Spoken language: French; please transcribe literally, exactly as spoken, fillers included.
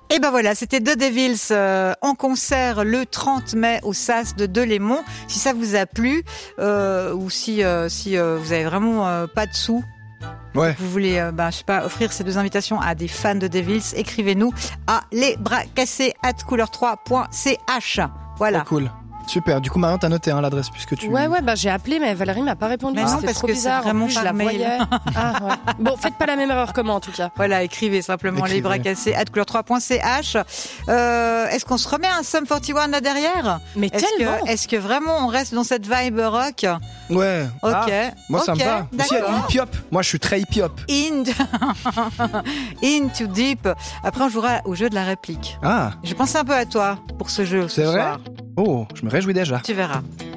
Et ben voilà, c'était The Devils euh, en concert le trente mai au Sas de Delémont. Si ça vous a plu, euh, ou si euh, si euh, vous avez vraiment euh, pas de sous, ouais. vous voulez, euh, bah, je sais pas, offrir ces deux invitations à des fans de Devils, écrivez-nous à lesbrascassés arobase couleur trois point c h. Voilà. Oh, cool. Super. Du coup, Marion, t'as noté hein, l'adresse puisque tu. Ouais, ouais, bah j'ai appelé, mais Valérie m'a pas répondu. Mais non, C'était parce trop que bizarre. c'est vraiment en plus, par je la mail. voyais. Ah, ouais. Bon, faites pas la même erreur que moi, en tout cas. Voilà, écrivez simplement Écrivez. lesbrascassés arobase couleur trois point c h. Euh, est-ce qu'on se remet un Sum quarante et un là derrière? Mais Est-ce tellement. que, est-ce que vraiment on reste dans cette vibe rock? Ouais. Ok. Ah, moi, ça Ok, me va. Aussi, il y a du d'accord. hip-hop. Moi, je suis très hip-hop. In... In too deep. Après, on jouera au jeu de la réplique. Ah, Je pense un peu à toi pour ce jeu ce c'est vrai? soir. Oh, je me réjouis déjà. Tu verras.